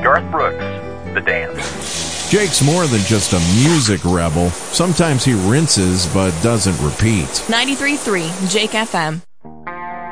Garth Brooks, The Dance. Jake's more than just a music rebel. Sometimes he rinses but doesn't repeat. 93.3 Jake FM.